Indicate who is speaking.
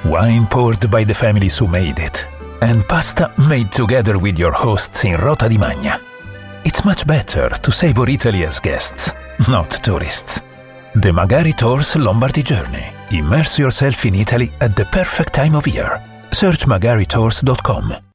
Speaker 1: wine poured by the families who made it, and pasta made together with your hosts in Rota di Magna. It's much better to savor Italy as guests, not tourists. The Magari Tours Lombardy Journey. Immerse yourself in Italy at the perfect time of year. Search magaritours.com.